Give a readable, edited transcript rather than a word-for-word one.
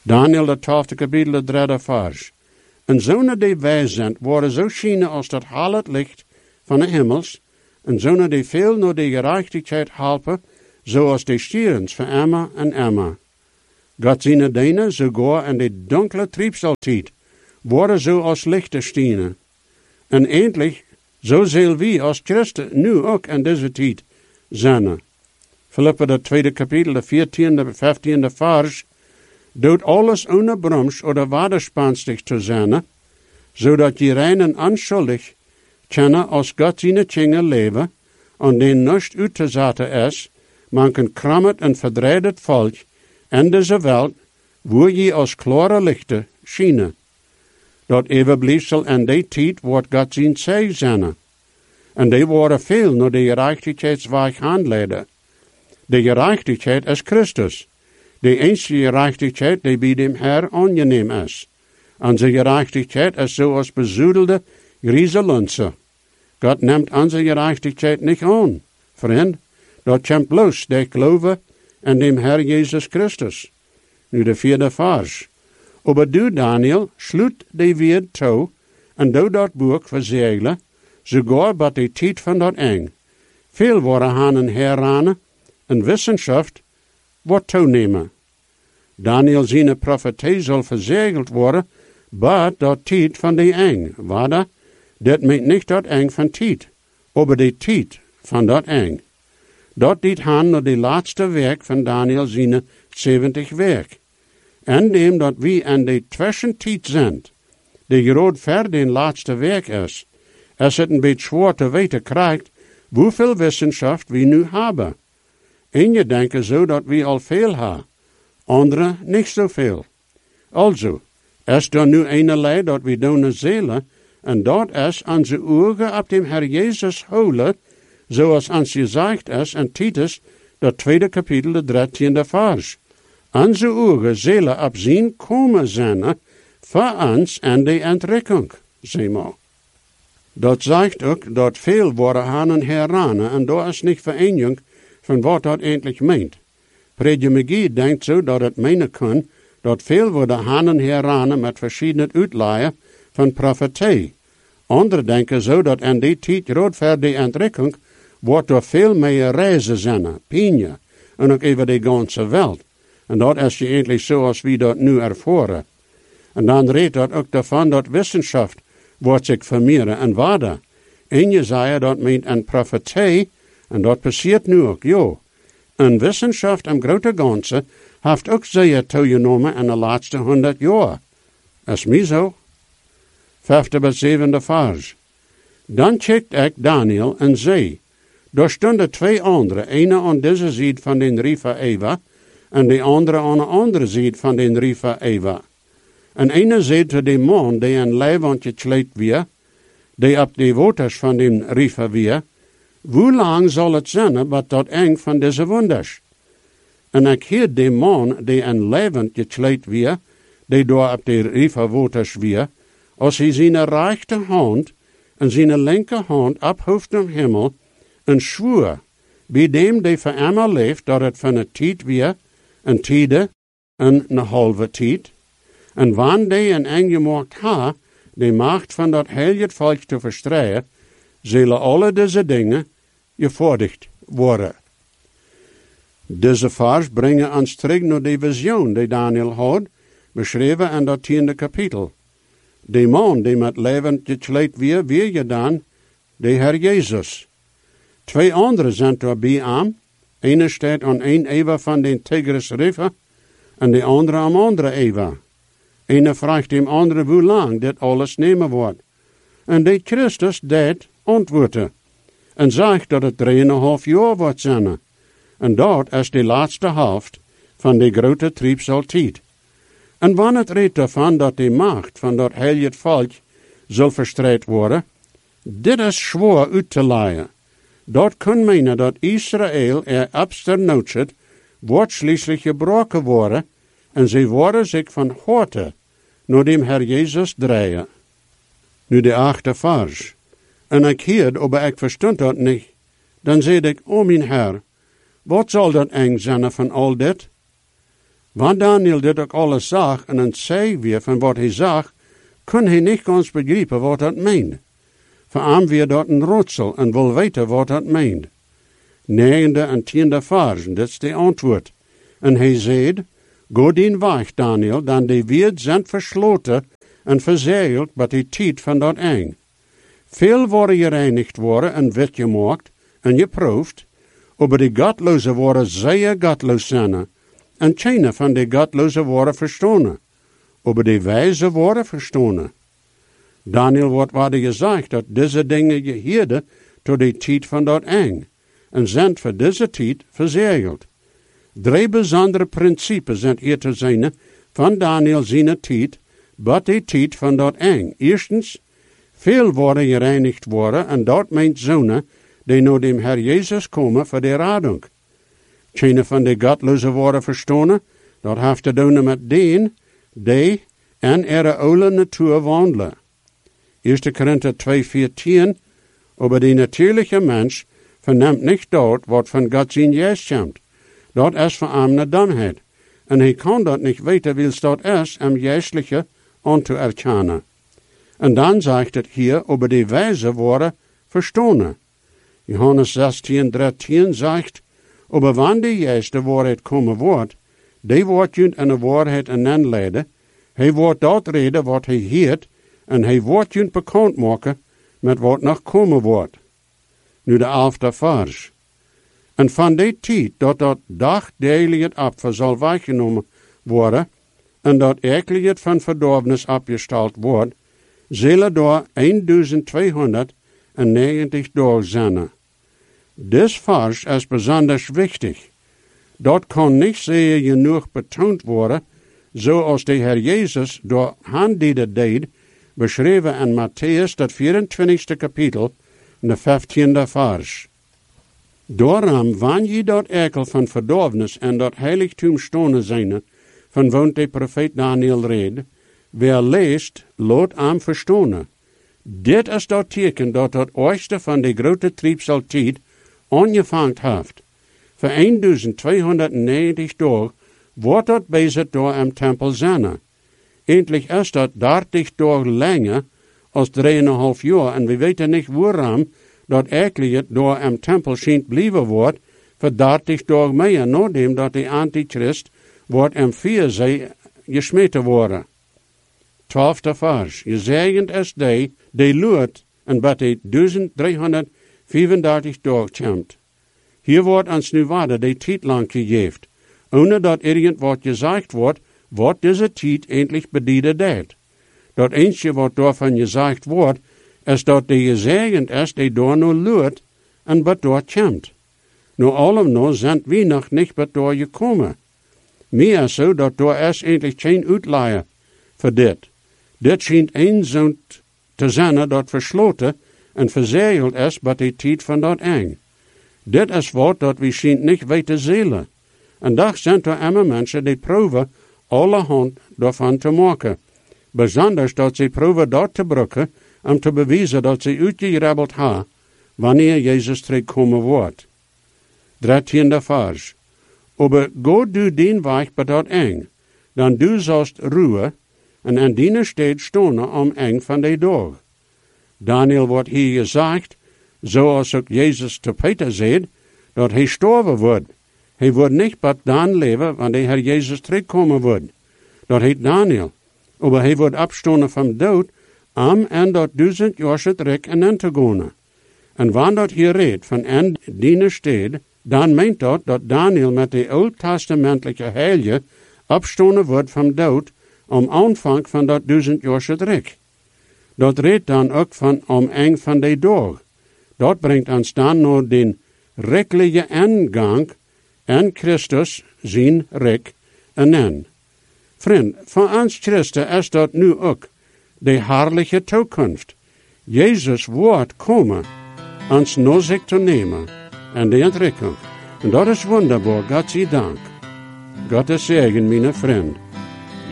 Daniel, de 12e kapitel, de 3e vers. En zonen die wij zijn, worden zo schijnen als dat hallet licht van de hemels, en zonen die veel naar de gerechtigheid helpen, zoals de stierens van Emma en Emma. God zijn denen, sogar in de donkere triebsaltijd, worden zo als lichte stienen. En eindelijk, zo zullen wij als Christen nu ook in deze tijd zijn. Filippa, de 2e kapitel, de 14e, 15e vers, doet alles ohne bromsch oder waderspanstig te zijn, zodat je rein en onschuldig kennen als God zijn Kinder leven, en den nichts uit te zetten is, manken krammet en verdreidet volk, in deze wereld, wo je als klare lichten schijnen. Dat evenbliefsel in die tijd wordt God zijn zij zijn. En die worden veel naar de gerechtigheidsweg handleiden. De gerechtigheid is Christus. De enige gerechtigheid die bij dem Herr aangenehm is. Onze gerechtigheid is zoals bezoedelde griezelunse. God neemt onze gerechtigheid niet aan, vriend. Dat komt bloos de geloven in dem Herr Jezus Christus. Nu de 4e vers. Aber du, Daniel, sluit de weer toe, en doe dat boek verzegelen, sogar bij de tijd van dat eng. Veel worden hanen heranen, en wissenschaft wordt toenemen. Daniel zijn profetie zal verzegeld worden, bij dat tijd van de eng. Waarda? Dat meent niet dat eng van tijd, aber de tijd van dat eng. Dat dit han naar de laatste werk van Daniel zijn 70 werk. En dem dat we in de tussentijd zijn, die groot ver den laatste werk is het een beetje zwaar te weten krijgt, hoeveel wissenschaft we nu hebben. En je denken zo dat we al veel hebben, anderen niet zoveel. Also, is er nu eenerlei dat we doen zelen, en dat is onze ogen op dem Herr Jezus houden, zoals ons gezegd is in Titus, dat 2e kapitel, de 13e vers. Onze ogen zullen op zijn komen zijn, voor ons en de entrekking, zeg maar. Dat zegt ook dat veel worden hanen heranen, en dat is niet vereniging van wat dat eindelijk meent. Prediologie denkt zo dat het menen kan, dat veel worden hanen heranen met verschillende uitleien van profetie. Anderen denken zo dat in die tijd rood voor de entrekking wordt er veel meer reizen zijn, pinje, en ook over de ganse wereld. En dat is je eindelijk zoals we dat nu ervaren. En dan redt dat ook daarvan dat wetenschap wordt zich vermeerderen en waarde. En je zei dat meent een profetie, en dat passiert nu ook, jo. En wetenschap im grote ganze heeft ook zeer toegenomen in de laatste 100 jaar. Is mij zo. 5e bis 7e vers. Dan checkt ik Daniel en zei, daar stonden 2 anderen, ene aan deze zijde van den river Eva, en de andere aan de andere zijde van den river Eva. En ene zei te de man die een leiwandje gekleed weer, die op de waters van den river weer, hoe lang zal het zijn wat dat eng van deze wonders? En ik heer de man die een leiwand gekleed weer, die daar op de river waters weer, als hij zijn rechterhand en zijn linkerhand ophoeft naar hemel, en schwoer, bij dem die voor immer leeft, dat het van een tijd weer, een tiede en een halve tijd, en wanneer die een engemaakt ha, de macht van dat heilige volk te verstreien, zullen alle deze dingen gevorderd worden. Deze vers brengen ons terug naar de visioen die Daniel had, beschreven in dat 10e kapitel. De man die met levend gekleed weer gedaan, de Herr Jezus. 2 anderen zijn erbij aan. Ene staat aan een Eva van den Tigris River en de andere aan andere Eva. Ene vraagt dem andere hoe lang dit alles nemen wordt. En de Christus dat antwoordde en zegt dat het 3,5 jaar wordt zijn. En dat is de laatste helft van de grote triebsaltijd. En wanneer het redt ervan dat de macht van dat heilige volk zal verstrijd worden, dit is zwaar uit te leiden. Dat kan menen dat Israël absternutset wordt schließlich gebroken worden en ze worden zich van harte naar dem Herr Jezus draaien. Nu de 8e vers. En ik hierd, aber ik verstond dat niet. Dan zei ik, o mijn Herr, wat zal dat eng zijn van al dit? Wanneer Daniel dit ook alles zag en een zei weer van wat hij zag, kon hij niet ganz begrijpen wat dat meende. Voor hem weer dat een raadsel en wil weten wat dat meende. 9e en 10e versen, dat is de antwoord. En hij zei, go dien weg, Daniel, dan die wereld zijn versloten en verzegeld bij die tijd van dat eng. Veel worden gereinigd worden en wit gemaakt en geproefd, aber die godloze worden zeer godloos zijn, en geen van die godloze worden verstonen, aber die wijze worden verstonen. Daniel wordt gezegd dat deze dingen geheerden tot die tijd van dat eng, en zijn voor deze tijd verzegeld. 3 bijzondere principes zijn hier te zijn van Daniel zijn tijd, but die tijd van dat eng. Eerstens, veel worden gereinigd worden, en dat meent zonen die naar dem Herr Jezus komen voor de radung. Geen van de godloze worden verstonen, dat heeft te doen met die en ihre oude natuur wandelen. 1 Korinther 2,14, aber die natuurlijke mens verneemt niet dat wat van God zijn geest komt. Dat is voor hem een domheid. En hij kan dat niet weten, wils dat is hem geestliche aan te erkennen. En dan zegt het hier, over die wijze worden verstonen. Johannes 16,13 zegt, aber wanneer de geest de waarheid komen wordt, die wordt junt in de waarheid aanleiden, hij wordt dat reden wat hij heert, en hij wordt junt bekend maken met wat nog komen wordt. Nu de 11e vers. En van die tijd dat dagdelig het apfel zal weggenomen worden, en dat ekelig van verdorvenis afgesteld wordt, zullen door 1290 dagen zijn. Dit vers is bijzonder wichtig. Dat kan niet zeer genoeg betoond worden, zoals de Heer Jezus door hen die dat deed, beschreven in Matthäus, dat 24e kapitel, de 15e vers. Daarom, wanneer je dat ekel van verdorvenis en dat heiligtum stonen zijn, van woont de profeet Daniel red, wer leest, laat hem verstonen. Dit is dat teken dat het ooste van de grote triebseltijd aangevangen heeft. Voor 1290 dagen wordt dat bezig door een tempel zijn. Eindelijk is dat 30 dagen langer als 3,5 jaar en we weten niet waarom dat eigenlijk door een tempel schijnt blijven wordt voor 30 dagen meer, nadat dat de antichrist wordt en 4 zij gesmeten worden. 12e vers. Gezegend is die luurt en bij de 1335 dagen komt. Hier wordt ons nu waarde de tijd lang gegeven, ohne dat irgend gezegd wordt, wat deze tijd eindelijk bedienen deed. Dat eentje wat daarvan gezegd wordt, is dat de gezegend is die door nu luurt en wat door komt. Nu allemaal zijn we nog niet wat door gekomen. Meer is zo dat door is eindelijk geen uitleier voor dit. Dit schijnt een zo'n te zijn dat versloten en verzegeld is bij de tijd van dat eng. Dit is wat dat we schijnt niet weten zelen. En daar zijn er immer mensen die proeven allerhand daarvan te maken. Bijzonders dat ze proeven dat te gebruiken om te bewijzen dat ze uitgerebeld hebben wanneer Jezus terugkomen wordt. 13e vers. Aber go du den weg bij dat eng, dan du zalst ruhen en aan die steed stonen om eng van die dag. Daniel wordt hier gezegd, zoals ook Jezus te Peter zei, dat hij sterven wordt. Hij wordt niet bij dan leven, wanneer Herr Jezus terugkomen wordt. Dat heet Daniel. Maar hij wordt opstonen van dood, om en dat 1000 jaar terug en in te gaan. En wanneer dat hier redt van en die steed, dan meent dat Daniel met de oud-testamentelijke heilige opstonen wordt van dood, om aanvang van dat 1000 jaar terug. Dat redt dan ook van om eng van de dag. Dat brengt ons dan naar den rechtelijke ingang en Christus zijn rijk en. Vriend, voor ons Christen is dat nu ook de herrlijke toekomst. Jezus wordt komen, ons naar zich te nemen en de ontdekking. En dat is wonderbaar, God zij dank. God is zegen, mijn vriend.